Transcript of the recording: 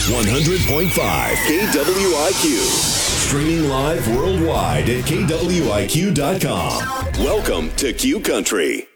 100.5 KWIQ. Streaming live worldwide at KWIQ.com. Welcome to Q Country.